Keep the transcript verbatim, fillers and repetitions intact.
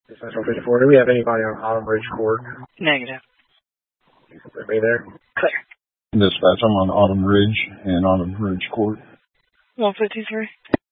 Central fifty-four, do we have anybody on Autumn Ridge Court? Negative. Put me there. Clear. Dispatch, I'm on Autumn Ridge and Autumn Ridge Court. one fifty-three.